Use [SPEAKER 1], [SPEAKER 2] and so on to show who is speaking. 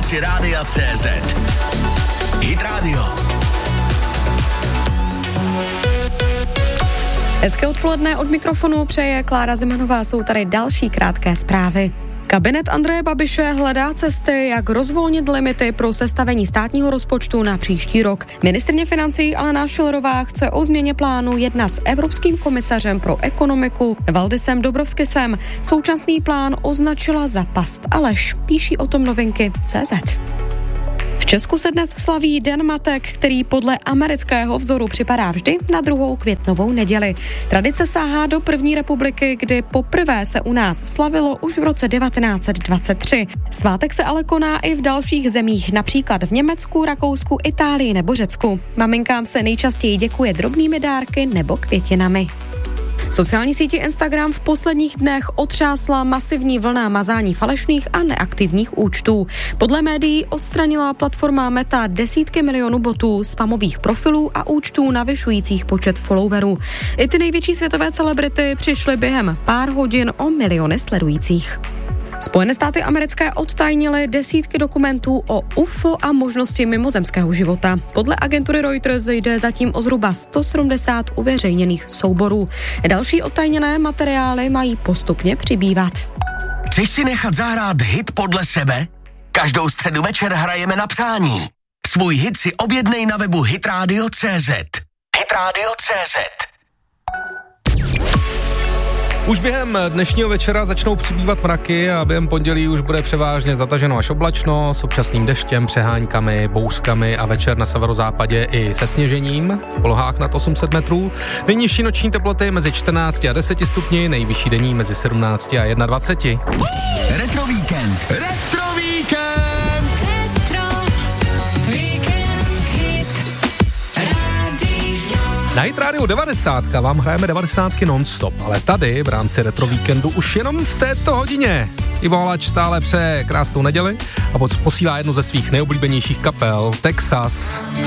[SPEAKER 1] aplikaci Rádia CZ. Hit Radio.
[SPEAKER 2] Hezké odpoledne, od mikrofonu přeje Klára Zemanová, jsou tady další krátké zprávy. Kabinet Andreje Babiše hledá cesty, jak rozvolnit limity pro sestavení státního rozpočtu na příští rok. Ministryně financí Alena Schillerová chce o změně plánu jednat s Evropským komisařem pro ekonomiku Valdisem Dombrovskisem. Současný plán označila za past a lež, píší o tom Novinky.cz. V Česku se dnes slaví Den matek, který podle amerického vzoru připadá vždy na 2. květnovou neděli. Tradice sahá do první republiky, kdy poprvé se u nás slavilo už v roce 1923. Svátek se ale koná i v dalších zemích, například v Německu, Rakousku, Itálii nebo Řecku. Maminkám se nejčastěji děkuje drobnými dárky nebo květinami. Sociální síti Instagram v posledních dnech otřásla masivní vlna mazání falešných a neaktivních účtů. Podle médií odstranila platforma Meta desítky milionů botů, spamových profilů a účtů navyšujících počet followerů. I ty největší světové celebrity přišly během pár hodin o miliony sledujících. Spojené státy americké odtajnily desítky dokumentů o UFO a možnosti mimozemského života. Podle agentury Reuters jde zatím o zhruba 170 uveřejněných souborů. Další odtajněné materiály mají postupně přibývat.
[SPEAKER 1] Chceš si nechat zahrát hit podle sebe? Každou středu večer hrajeme na přání. Svůj hit si objednej na webu hitradio.cz. Hitradio.cz.
[SPEAKER 3] Už během dnešního večera začnou přibývat mraky a během pondělí už bude převážně zataženo až oblačno s občasným deštěm, přeháňkami, bouřkami a večer na severozápadě i se sněžením v polohách nad 800 metrů. Nejnižší noční teploty mezi 14 a 10 stupni, nejvyšší denní mezi 17 a 21.
[SPEAKER 1] Retro Víkend. Retro Víkend.
[SPEAKER 3] Na Hit Radio 90 vám hrajeme 90 non-stop, ale tady v rámci Retro Víkendu už jenom v této hodině. Ivo Holač stále přeje krásnou neděli a posílá jednu ze svých nejoblíbenějších kapel Texas.